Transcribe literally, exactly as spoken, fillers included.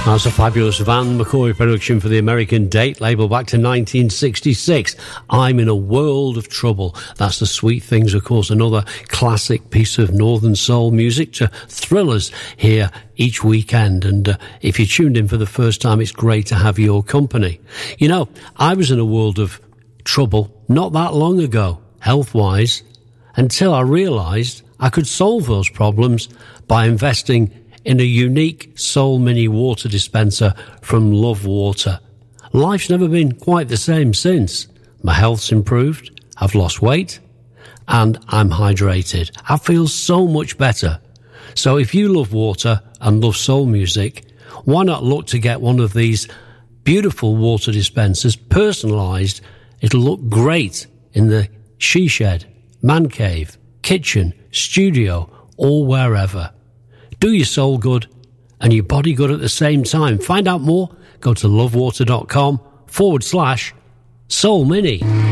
That's a fabulous Van McCoy production for the American Date label back to nineteen sixty-six. I'm in a world of trouble. That's the Sweet Things, of course, another classic piece of Northern Soul music to thrill us here each weekend. And uh, if you tuned in for the first time, it's great to have your company. You know, I was in a world of trouble not that long ago, health-wise, until I realised I could solve those problems by investing in a unique Soul Mini water dispenser from Love Water. Life's never been quite the same since. My health's improved, I've lost weight, and I'm hydrated. I feel so much better. So if you love water and love soul music, why not look to get one of these beautiful water dispensers, personalised? It'll look great in the she shed, man cave, kitchen, studio, or wherever. Do your soul good and your body good at the same time. Find out more, go to lovewater.com forward slash Soul Mini.